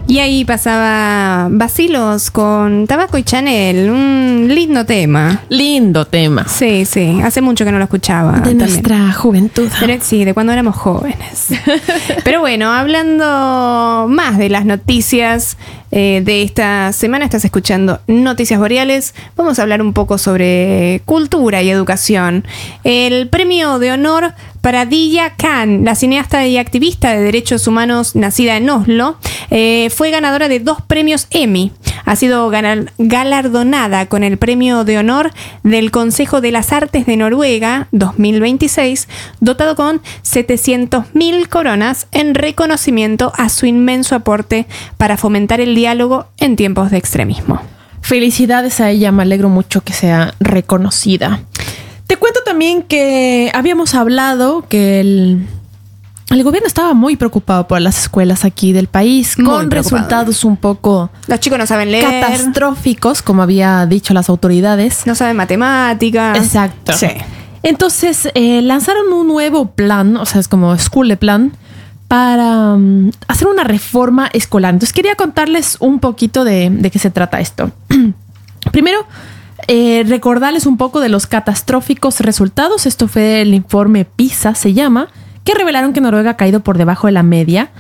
Y ahí pasaba Vacilos con Tabaco y Chanel, un lindo tema. Lindo tema. Sí, sí, hace mucho que no lo escuchaba. De también. nuestra juventud. Pero, sí, de cuando éramos jóvenes. Pero bueno, hablando más de las noticias de esta semana, estás escuchando Noticias Boreales. Vamos a hablar un poco sobre cultura y educación. El premio de honor para Diya Khan, la cineasta y activista de derechos humanos nacida en Oslo, fue ganadora de 2 premios Emmy. Ha sido galardonada con el premio de honor del Consejo de las Artes de Noruega 2026, dotado con 700.000 coronas en reconocimiento a su inmenso aporte para fomentar el diálogo en tiempos de extremismo. Felicidades a ella, me alegro mucho que sea reconocida. Te cuento también que habíamos hablado que el gobierno estaba muy preocupado por las escuelas aquí del país, con resultados un poco... Los chicos no saben leer. Catastróficos, como había dicho las autoridades. No saben matemáticas. Exacto. Sí. Entonces, lanzaron un nuevo plan, o sea, es como School Plan, para hacer una reforma escolar. Entonces, quería contarles un poquito de qué se trata esto. Primero, recordarles un poco de los catastróficos resultados. Esto fue el informe PISA, se llama, que revelaron que Noruega ha caído por debajo de la media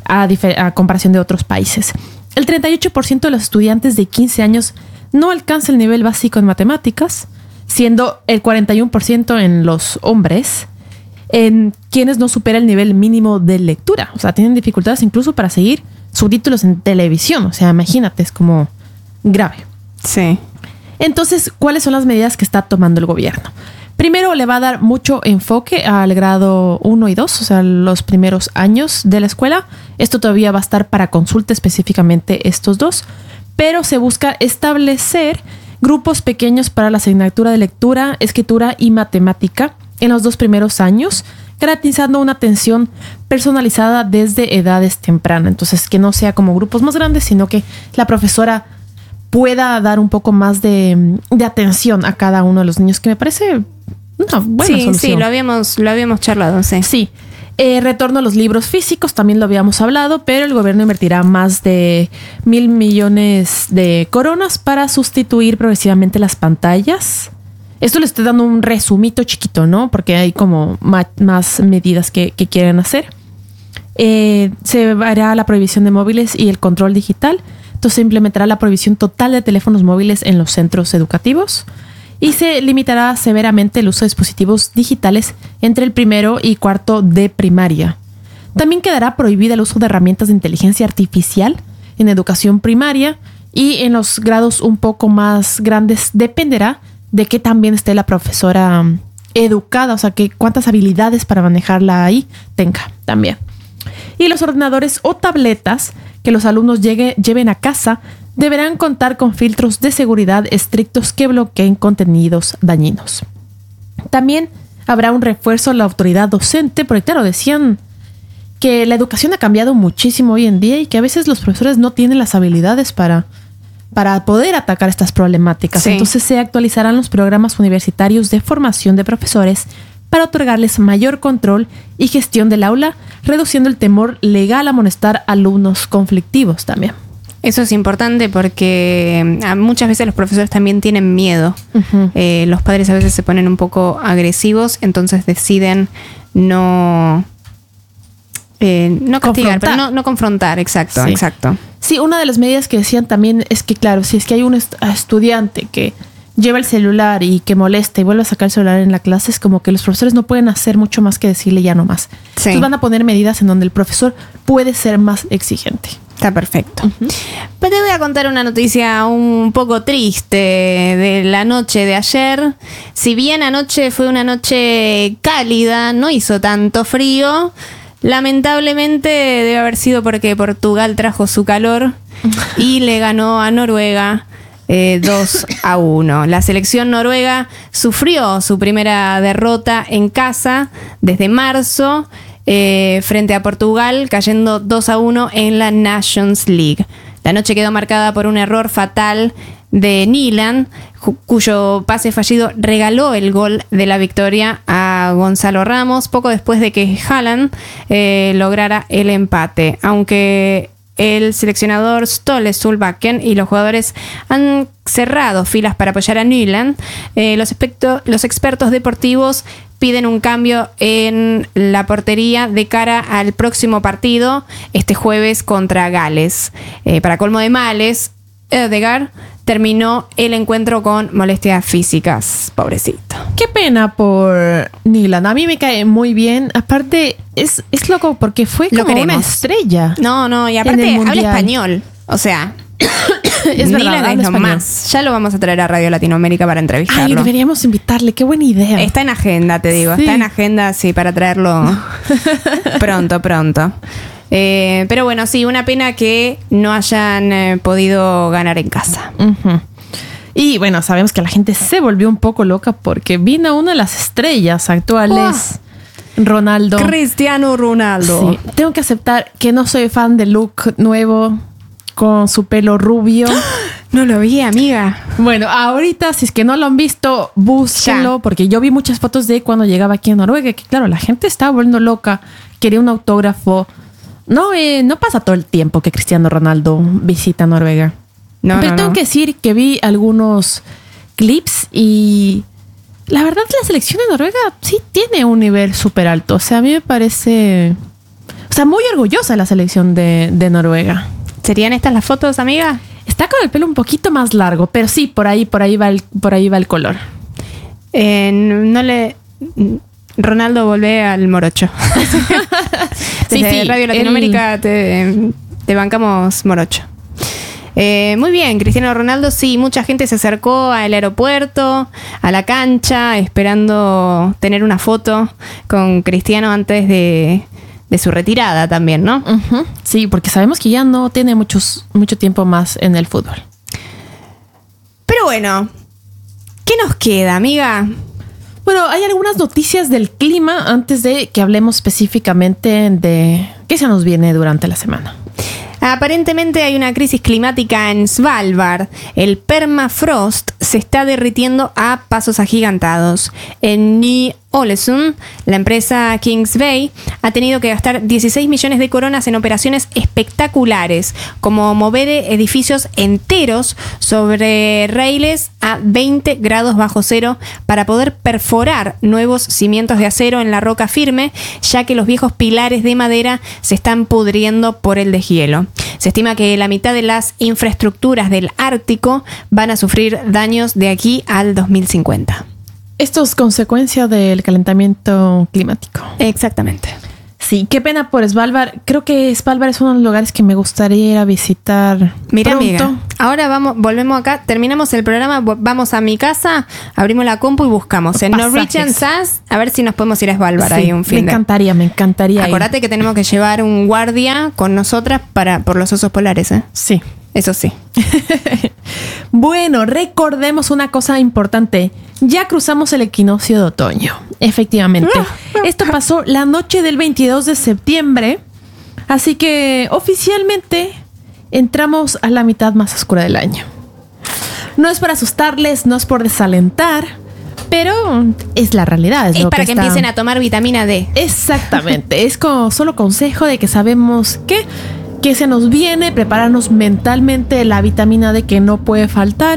a comparación de otros países. El 38% de los estudiantes de 15 años no alcanza el nivel básico en matemáticas, siendo el 41% en los hombres, en quienes no supera el nivel mínimo de lectura. O sea, tienen dificultades incluso para seguir subtítulos en televisión. O sea, imagínate, es como grave. Sí. Entonces, ¿cuáles son las medidas que está tomando el gobierno? Primero, le va a dar mucho enfoque al grado 1 y 2, o sea, los primeros años de la escuela. Esto todavía va a estar para consulta específicamente estos dos, pero se busca establecer grupos pequeños para la asignatura de lectura, escritura y matemática en los 2 primeros años, garantizando una atención personalizada desde edades tempranas. Entonces, que no sea como grupos más grandes, sino que la profesora pueda dar un poco más de atención a cada uno de los niños, que me parece una buena solución. Sí, lo habíamos charlado, sí. Sí. Retorno a los libros físicos, también lo habíamos hablado, pero el gobierno invertirá más de 1.000 millones de coronas para sustituir progresivamente las pantallas. Esto le estoy dando un resumito chiquito, ¿no? Porque hay como más medidas que quieren hacer. Se hará la prohibición de móviles y el control digital. Entonces se implementará la prohibición total de teléfonos móviles en los centros educativos y se limitará severamente el uso de dispositivos digitales entre el 1º y 4º de primaria. También quedará prohibida el uso de herramientas de inteligencia artificial en educación primaria, y en los grados un poco más grandes dependerá de que también esté la profesora educada, o sea, que cuántas habilidades para manejarla ahí tenga también. Y los ordenadores o tabletas que los alumnos lleven a casa deberán contar con filtros de seguridad estrictos que bloqueen contenidos dañinos. También habrá un refuerzo a la autoridad docente, porque claro, decían que la educación ha cambiado muchísimo hoy en día y que a veces los profesores no tienen las habilidades para poder atacar estas problemáticas. Sí. Entonces se actualizarán los programas universitarios de formación de profesores para otorgarles mayor control y gestión del aula, reduciendo el temor legal a amonestar alumnos conflictivos también. Eso es importante porque muchas veces los profesores también tienen miedo. Uh-huh. Los padres a veces se ponen un poco agresivos, entonces deciden no castigar, pero no confrontar. Exacto, sí. Exacto. Sí, una de las medidas que decían también es que, claro, si es que hay un estudiante que lleva el celular y que molesta y vuelve a sacar el celular en la clase, es como que los profesores no pueden hacer mucho más que decirle ya no más. Sí. Entonces van a poner medidas en donde el profesor puede ser más exigente. Está perfecto. Uh-huh. Pero te voy a contar una noticia un poco triste de la noche de ayer. Si bien anoche fue una noche cálida, no hizo tanto frío, lamentablemente debe haber sido porque Portugal trajo su calor y le ganó a Noruega 2-1. La selección noruega sufrió su primera derrota en casa desde marzo frente a Portugal, cayendo 2-1 en la Nations League. La noche quedó marcada por un error fatal de Nyland, cuyo pase fallido regaló el gol de la victoria a Gonzalo Ramos poco después de que Haaland lograra el empate. Aunque el seleccionador Ståle Solbakken y los jugadores han cerrado filas para apoyar a Nyland. Los expertos deportivos piden un cambio en la portería de cara al próximo partido este jueves contra Gales. Para colmo de males, Ødegaard terminó el encuentro con molestias físicas. Pobrecito. Qué pena por Nyland. A mí me cae muy bien. Aparte, es loco porque fue como una estrella. No, y aparte habla español. O sea, es verdad, Nyland es lo más. Ya lo vamos a traer a Radio Latinoamérica para entrevistarlo. Ay, deberíamos invitarle. Qué buena idea. Está en agenda, te digo. Sí. Está en agenda, sí, para traerlo pronto. Pero bueno, sí, una pena que no hayan podido ganar en casa. Uh-huh. Y bueno, sabemos que la gente se volvió un poco loca porque vino una de las estrellas actuales, Ronaldo. Cristiano Ronaldo. Sí. Tengo que aceptar que no soy fan del look nuevo con su pelo rubio. No lo vi, amiga. Bueno, ahorita, si es que no lo han visto, búsquenlo, porque yo vi muchas fotos de cuando llegaba aquí a Noruega, que claro, la gente estaba volviendo loca, quería un autógrafo. No pasa todo el tiempo que Cristiano Ronaldo visita Noruega. Pero tengo que decir que vi algunos clips y la verdad la selección de Noruega sí tiene un nivel súper alto. O sea, a mí me parece... O sea, muy orgullosa la selección de Noruega. ¿Serían estas las fotos, amiga? Está con el pelo un poquito más largo, pero sí, por ahí va el color. Ronaldo volvé al morocho. Desde sí, Radio Latinoamérica te bancamos morocho. Muy bien, Cristiano Ronaldo, sí, mucha gente se acercó al aeropuerto, a la cancha, esperando tener una foto con Cristiano antes de su retirada también, ¿no? Uh-huh. Sí, porque sabemos que ya no tiene mucho tiempo más en el fútbol. Pero bueno, ¿qué nos queda, amiga? Bueno, hay algunas noticias del clima antes de que hablemos específicamente de qué se nos viene durante la semana. Aparentemente hay una crisis climática en Svalbard. El permafrost se está derritiendo a pasos agigantados. En Ny-Ålesund, la empresa Kings Bay ha tenido que gastar 16 millones de coronas en operaciones espectaculares, como mover edificios enteros sobre raíles a 20 grados bajo cero para poder perforar nuevos cimientos de acero en la roca firme, ya que los viejos pilares de madera se están pudriendo por el deshielo. Se estima que la mitad de las infraestructuras del Ártico van a sufrir daños de aquí al 2050. Esto es consecuencia del calentamiento climático. Exactamente. Sí, qué pena por Svalbard. Creo que Svalbard es uno de los lugares que me gustaría ir a visitar. Mira, pronto. amiga, ahora volvemos acá, terminamos el programa, vamos a mi casa, abrimos la compu y buscamos en Norwegian SAS a ver si nos podemos ir a Svalbard ahí un fin de... Me encantaría. Acordate que tenemos que llevar un guardia con nosotras por los osos polares, ¿eh? Sí. Eso sí. Bueno, recordemos una cosa importante. Ya cruzamos el equinoccio de otoño. Efectivamente. Esto pasó la noche del 22 de septiembre. Así que oficialmente entramos a la mitad más oscura del año. No es por asustarles, no es por desalentar, pero es la realidad. Es para que empiecen a tomar vitamina D. Exactamente. Es como solo consejo de que sabemos que se nos viene, prepararnos mentalmente la vitamina D que no puede faltar.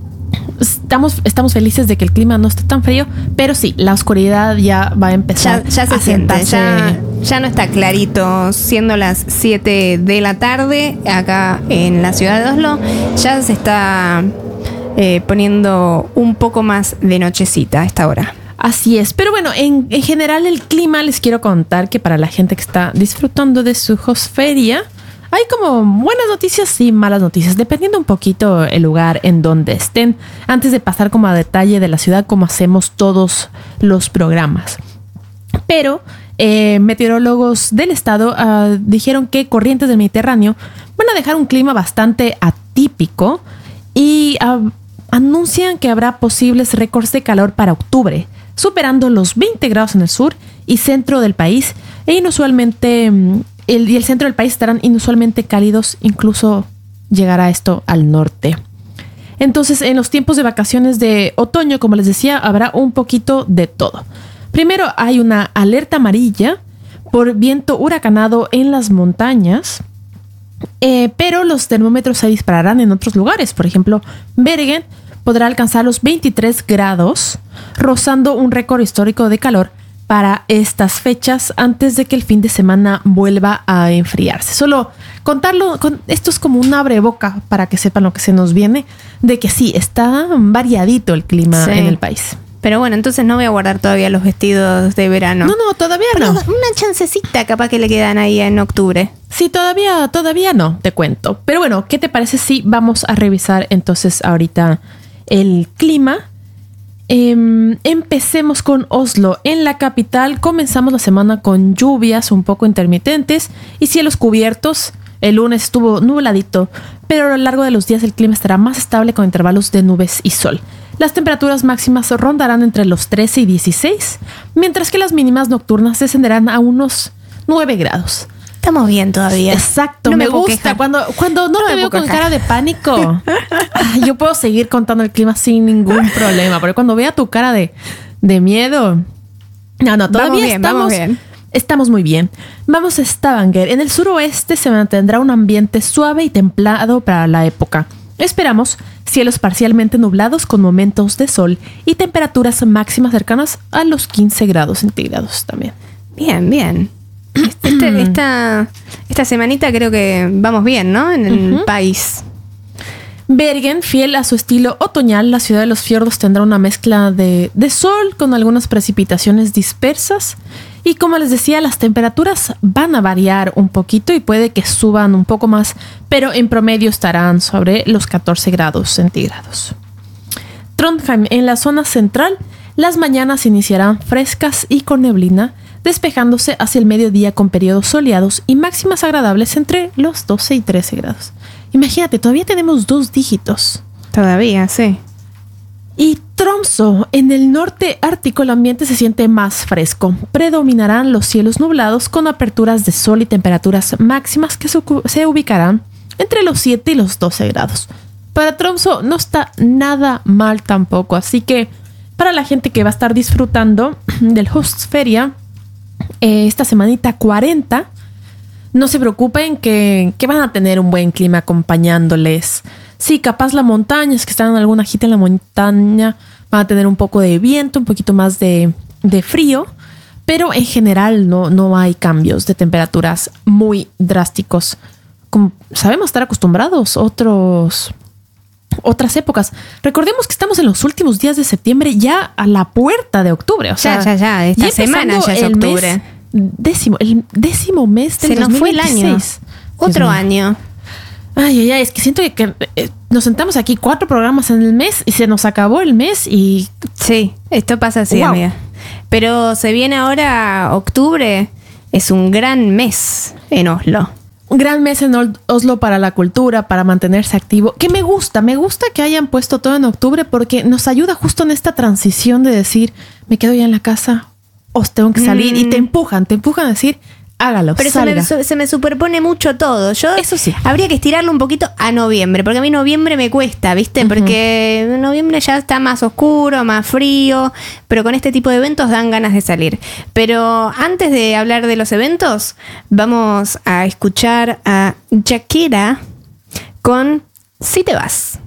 Estamos felices de que el clima no esté tan frío, pero sí, la oscuridad ya va a empezar ya se a siente, sentarse. ya no está clarito, siendo las 7 de la tarde acá en la ciudad de Oslo, ya se está poniendo un poco más de nochecita a esta hora. Así es, pero bueno, en general el clima, les quiero contar que para la gente que está disfrutando de su hosferia, hay como buenas noticias y malas noticias, dependiendo un poquito el lugar en donde estén, antes de pasar como a detalle de la ciudad, como hacemos todos los programas. Pero meteorólogos del estado dijeron que corrientes del Mediterráneo van a dejar un clima bastante atípico y anuncian que habrá posibles récords de calor para octubre, superando los 20 grados en el sur y centro del país, e inusualmente el centro del país estarán inusualmente cálidos, incluso llegará esto al norte. Entonces, en los tiempos de vacaciones de otoño, como les decía, habrá un poquito de todo. Primero, hay una alerta amarilla por viento huracanado en las montañas. Pero los termómetros se dispararán en otros lugares. Por ejemplo, Bergen podrá alcanzar los 23 grados, rozando un récord histórico de calor para estas fechas antes de que el fin de semana vuelva a enfriarse. Solo contarlo, esto es como un abreboca para que sepan lo que se nos viene, de que sí, está variadito el clima en el país. Pero bueno, entonces no voy a guardar todavía los vestidos de verano. No, todavía no. Una chancecita capaz que le quedan ahí en octubre. Sí, todavía no, te cuento. Pero bueno, ¿qué te parece si vamos a revisar entonces ahorita el clima? Empecemos con Oslo. En la capital comenzamos la semana con lluvias un poco intermitentes y cielos cubiertos. El lunes estuvo nubladito, pero a lo largo de los días el clima estará más estable con intervalos de nubes y sol. Las temperaturas máximas rondarán entre los 13 y 16, mientras que las mínimas nocturnas descenderán a unos 9 grados. Estamos bien todavía. Exacto, no me gusta. Cuando no te veo con cara de pánico, yo puedo seguir contando el clima sin ningún problema. Pero cuando vea tu cara de miedo... No, todavía vamos bien. Estamos muy bien. Vamos a Stavanger. En el suroeste se mantendrá un ambiente suave y templado para la época. Esperamos cielos parcialmente nublados con momentos de sol y temperaturas máximas cercanas a los 15 grados centígrados también. Bien. Esta semanita creo que vamos bien, ¿no? En el país. Bergen, fiel a su estilo otoñal, la ciudad de los fiordos tendrá una mezcla de sol con algunas precipitaciones dispersas. Y como les decía, las temperaturas van a variar un poquito y puede que suban un poco más, pero en promedio estarán sobre los 14 grados centígrados. Trondheim, en la zona central, las mañanas iniciarán frescas y con neblina, despejándose hacia el mediodía con periodos soleados y máximas agradables entre los 12 y 13 grados. Imagínate, todavía tenemos 2 dígitos. Todavía, sí. Y Tromsø, en el norte ártico el ambiente se siente más fresco. Predominarán los cielos nublados con aperturas de sol y temperaturas máximas que se ubicarán entre los 7 y los 12 grados. Para Tromsø no está nada mal tampoco, así que para la gente que va a estar disfrutando del Høstferia, esta semanita 40, no se preocupen que van a tener un buen clima acompañándoles. Sí, capaz la montaña, es que están en alguna gita en la montaña, van a tener un poco de viento, un poquito más de frío, pero en general no hay cambios de temperaturas muy drásticos. Como sabemos estar acostumbrados otras épocas. Recordemos que estamos en los últimos días de septiembre, ya a la puerta de octubre. O sea, ya. Esta semana ya es octubre. El décimo mes del 2016. Se nos fue el año. Otro año. Ay, es que siento que nos sentamos aquí 4 programas en el mes y se nos acabó el mes y... Sí, esto pasa así, wow. Amiga. Pero se viene ahora octubre, es un gran mes en Oslo. Un gran mes en Oslo para la cultura, para mantenerse activo. Que me gusta que hayan puesto todo en octubre porque nos ayuda justo en esta transición de decir, me quedo ya en la casa o tengo que salir y te empujan a decir... Hágalo, pero se me superpone mucho todo. Eso sí. Habría que estirarlo un poquito a noviembre, porque a mí noviembre me cuesta, ¿viste? Porque en noviembre ya está más oscuro, más frío, pero con este tipo de eventos dan ganas de salir. Pero antes de hablar de los eventos, vamos a escuchar a Shakira con Si te vas.